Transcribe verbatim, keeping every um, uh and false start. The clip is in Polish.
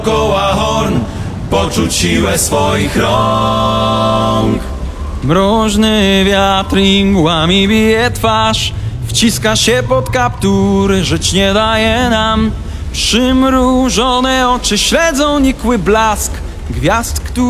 Koła horn, poczuć siłę swoich rąk. Mroźny wiatr i mgłami bije twarz, wciska się pod kaptur, żyć nie daje nam. Przymrużone oczy śledzą nikły blask gwiazd, które